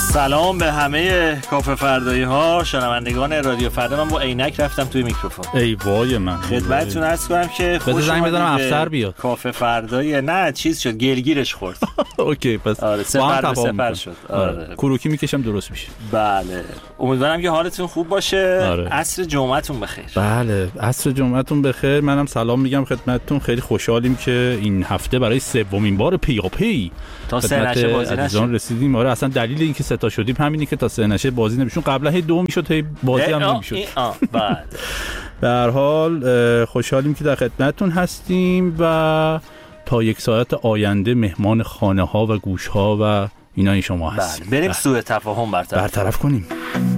سلام به همه کافه فردایی ها، شنوندگان رادیو فردا. من با عینک رفتم توی میکروفون. ای وای من خدمتتون عرض کنم که خوش زنگ بزنم افسر بیاد. کافه فردایی نه چیز شد، گلگیرش خورد. اوکی پس آره سپر شد. آره کروکی میکشم درست میشه. بله امیدوارم که حالتون خوب باشه. آره. عصر جمعتون بخیر. بله عصر جمعتون بخیر. منم سلام میگم خدمتتون. خیلی خوشحالیم که این هفته برای سومین بار پیاپی تا سه نشه بازی نشد رسیدیم. آره اصلا دلیل اینکه سه تا شدیم همینه که تا سه نشه بازی نمیشون. قبلا هی دو میشد هی بازی هم نمیشد. بعد به هر حال خوشحالیم که در خدمتتون هستیم و تا یک ساعت آینده مهمان خانه ها و گوش ها و اینا شما هستیم. بریم سوء تفاهم برطرف کنیم.